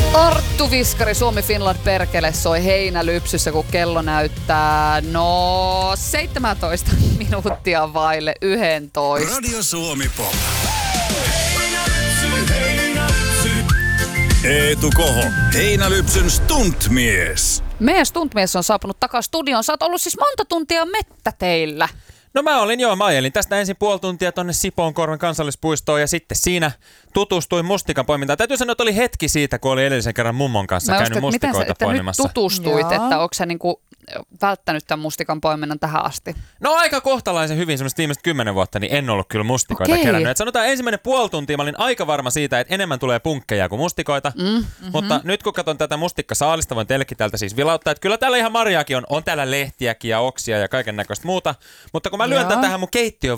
Arttu Viskari, Suomi Finland perkele soi heinälypsyssä, kun kello näyttää 17 minuuttia vaille 11. Radio Suomi Pop. Eetu Koho, Heinälypsyn stuntmies. Meidän stuntmies on saapunut takaisin studioon. Sä oot ollut siis monta tuntia mettäteillä. No mä ajelin tästä ensin puoli tuntia tonne Sipoonkorven kansallispuistoon ja sitten siinä tutustuin mustikan poimintaan. Täytyy sanoa, että oli hetki siitä, kun oli edellisen kerran mummon kanssa käynyt mustikoita poimimassa. Miten sä nyt tutustuit, että onko sä niinku välttänyt tämän mustikan poiminnan tähän asti? No aika kohtalaisen hyvin, semmoista viimeiset 10 vuotta, niin en ollut kyllä mustikoita kerännyt. Et sanotaan ensimmäinen puoli tuntia, mä olin aika varma siitä, että enemmän tulee punkkeja kuin mustikoita. Mutta nyt kun katson tätä mustikkasaalista, voin teillekin täältä siis vilauttaa, että kyllä täällä ihan marjaakin on täällä lehtiäkin ja oksia ja kaiken näköistä muuta. Mutta kun mä lyön tähän mun keittiön